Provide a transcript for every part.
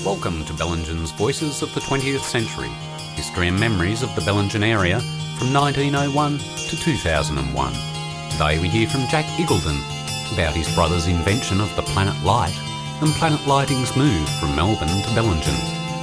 Welcome to Bellingen's Voices of the 20th Century, history and memories of the Bellingen area from 1901 to 2001. Today we hear from Jack Iggulden about his brother's invention of the Planet Light and Planet Lighting's move from Melbourne to Bellingen.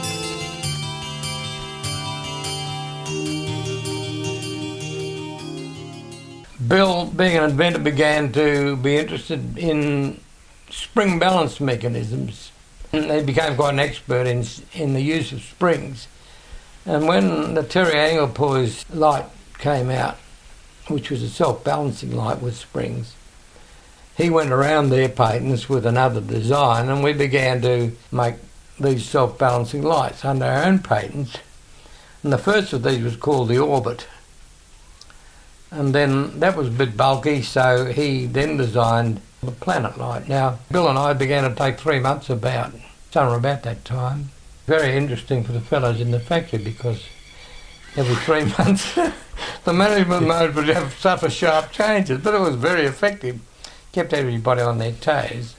Bill, being an inventor, began to be interested in spring balance mechanisms. And he became quite an expert in the use of springs. And when the Terry Anglepoise light came out, which was a self-balancing light with springs, he went around their patents with another design, and we began to make these self-balancing lights under our own patents. And the first of these was called the Orbit. And then that was a bit bulky, so he then designed the Planet Light. Now, Bill and I began to take 3 months somewhere about that time. Very interesting for the fellows in the factory because every 3 months the management mode would suffer sharp changes, but it was very effective. Kept everybody on their toes.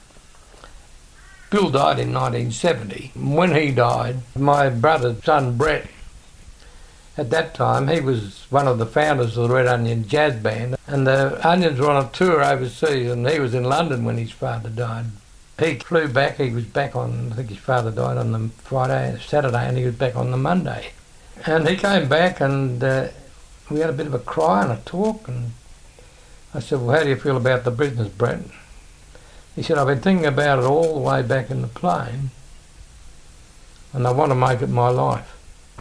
Bill died in 1970. When he died, my brother's son Brett, at that time, he was one of the founders of the Red Onion Jazz Band, and the Onions were on a tour overseas, and he was in London when his father died. He flew back, he was back on, I think his father died on the Saturday, and he was back on the Monday. And he came back, and we had a bit of a cry and a talk, and I said, well, how do you feel about the business, Brett? He said, I've been thinking about it all the way back in the plane, and I want to make it my life.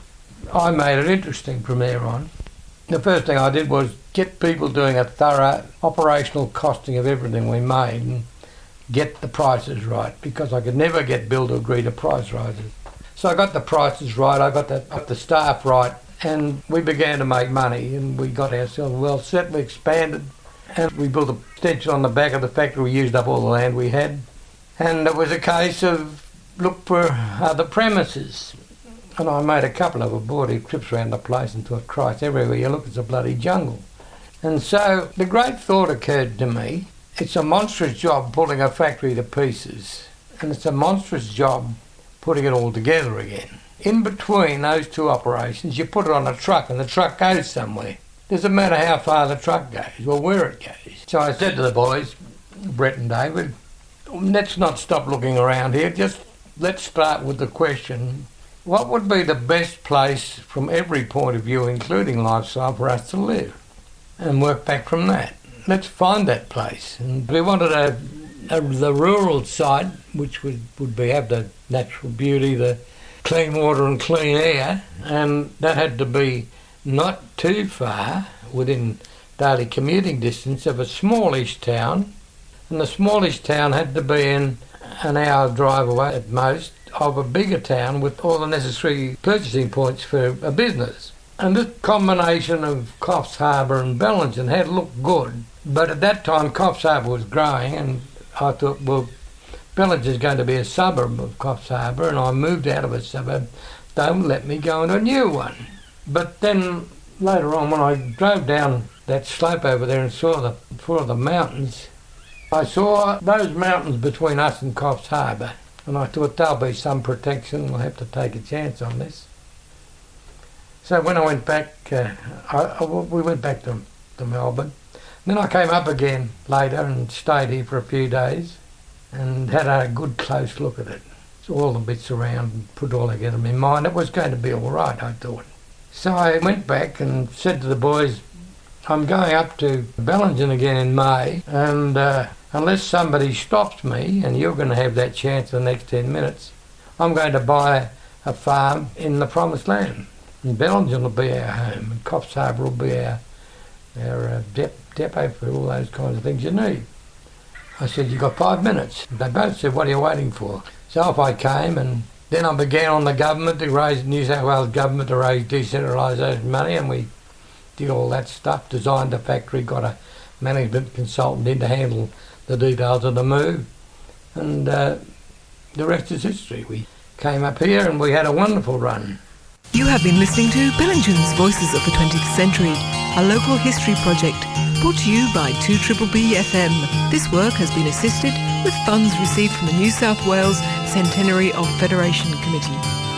I made it interesting from there on. The first thing I did was get people doing a thorough operational costing of everything we made and get the prices right, because I could never get Bill to agree to price rises. So I got the prices right, I got the staff right, and we began to make money, and we got ourselves well set, we expanded, and we built an extension on the back of the factory. We used up all the land we had, and it was a case of look for other premises. And I made a couple of abortive trips around the place and thought, Christ, everywhere you look it's a bloody jungle. And so the great thought occurred to me, it's a monstrous job pulling a factory to pieces, and it's a monstrous job putting it all together again. In between those two operations, you put it on a truck and the truck goes somewhere. Doesn't matter how far the truck goes or where it goes. So I said to the boys, Brett and David, let's not stop looking around here, just let's start with the question, what would be the best place from every point of view, including lifestyle, for us to live? And work back from that. Let's find that place. And we wanted the rural site, which would have the natural beauty, the clean water and clean air, and that had to be not too far within daily commuting distance of a smallish town, and the smallish town had to be in an hour drive away at most of a bigger town with all the necessary purchasing points for a business. And this combination of Coffs Harbour and Bellingen had looked good, but at that time Coffs Harbour was growing, and I thought, well, Bellingen's going to be a suburb of Coffs Harbour, and I moved out of a suburb. Don't let me go into a new one. But then later on, when I drove down that slope over there and saw the foot of the mountains, I saw those mountains between us and Coffs Harbour, and I thought there'll be some protection, we'll have to take a chance on this. So when I went back, we went back to Melbourne. Then I came up again later and stayed here for a few days and had a good close look at it. So all the bits around and put it all together in my mind. It was going to be all right, I thought. So I went back and said to the boys, I'm going up to Bellingen again in May, and unless somebody stops me, and you're going to have that chance in the next 10 minutes, I'm going to buy a farm in the Promised Land. And Bellingen will be our home, and Coffs Harbour will be our depot for all those kinds of things you need. I said, you've got 5 minutes. They both said, what are you waiting for? So off I came, and then I began on the government to raise, New South Wales government to raise decentralisation money, and we did all that stuff, designed the factory, got a management consultant in to handle the details of the move, and the rest is history. We came up here and we had a wonderful run. You have been listening to Bellingen's Voices of the 20th Century. a local history project brought to you by 2BBB FM. This work has been assisted with funds received from the New South Wales Centenary of Federation Committee.